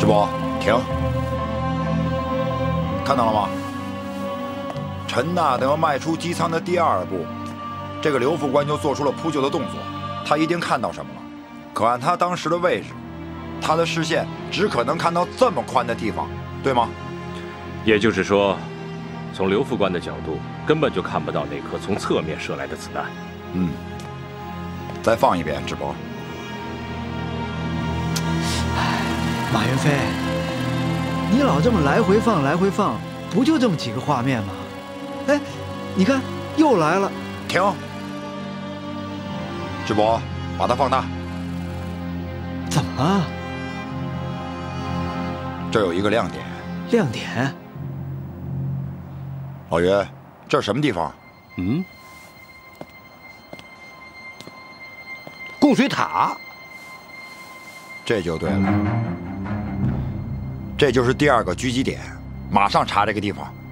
直播，停！看到了吗？陈纳德迈出机舱的第2步，这个刘副官就做出了扑救的动作。他一定看到什么了，可按他当时的位置，他的视线只可能看到这么宽的地方，对吗？ 也就是说，从刘副官的角度，根本就看不到那颗从侧面射来的子弹。 再放一遍，直播。 马云飞，你老这么来回放，不就这么几个画面吗？哎，你看又来了。 停！直播，把它放大。 怎么了？ 这有一个亮点。 亮点？ 老岳，这是什么地方？ 供水塔。 这就对了，这就是第2个狙击点，马上查这个地方。